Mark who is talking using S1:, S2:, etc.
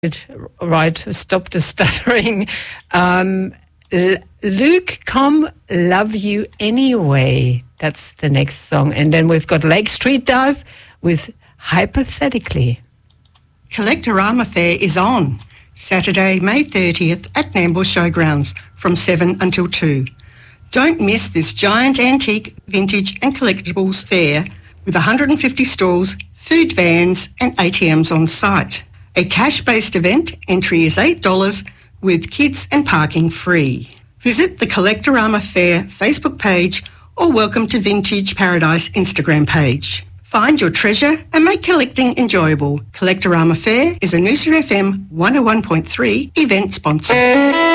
S1: Right, stop the stuttering. Luke, Come Love You Anyway. That's the next song. And then we've got Lake Street Dive with Hypothetically.
S2: Collectorama Fair is on Saturday, May 30th at Nambour Showgrounds from 7 until 2. Don't miss this giant antique, vintage and collectibles fair with 150 stalls, food vans and ATMs on site. A cash-based event, entry is $8 with kids and parking free. Visit the Collectorama Fair Facebook page or Welcome to Vintage Paradise Instagram page. Find your treasure and make collecting enjoyable. Collectorama Fair is a Noosa FM 101.3 event sponsor.